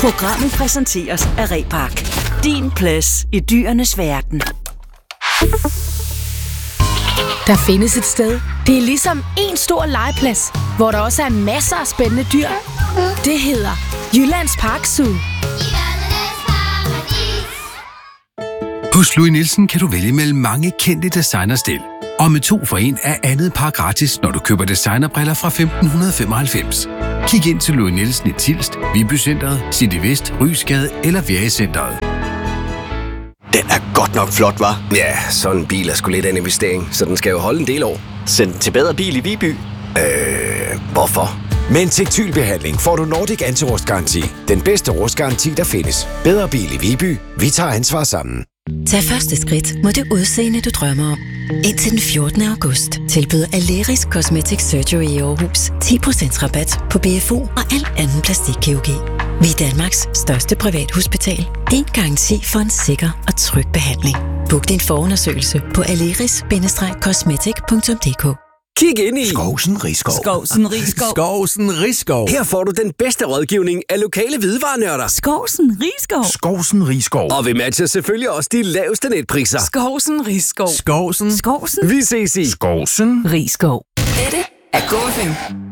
Programmet præsenteres af Repark. Din plads i dyrenes verden. Der findes et sted. Det er ligesom en stor legeplads, hvor der også er masser af spændende dyr. Det hedder Jyllands Park Zoo. Hos Louis Nielsen kan du vælge mellem mange kendte designerstil. Og med 2 for 1 er andet par gratis, når du køber designerbriller fra 1595. Kig ind til Louis Nielsen i Tilst, Viby-centret, City Vest, Rysgade eller Vieri-centret. Den er godt nok flot, hva'? Ja, sådan en bil er sgu lidt af en investering, så den skal jo holde en del år. Send den til Bedre Bil i Viby. Hvorfor? Med en tektylbehandling får du Nordic Anti-Rust-garanti. Den bedste rustgaranti, der findes. Bedre Bil i Viby. Vi tager ansvar sammen. Tag første skridt mod det udseende, du drømmer om. Indtil den 14. august tilbyder Aleris Cosmetic Surgery i Aarhus 10% rabat på BFU og al anden plastikkirurgi. Vi er Danmarks største privathospital. En garanti for en sikker og tryg behandling. Book din forundersøgelse på aleris-cosmetic.dk. Kig ind i Skovsen Riskov. Skovsen Riskov. Her får du den bedste rådgivning af lokale hvidevarenørder. Skovsen Riskov. Skovsen Riskov. Og vi matcher selvfølgelig også de laveste netpriser. Skovsen Riskov. Skovsen. Skovsen Vi ses i Skovsen Riskov. Dette er Go FM.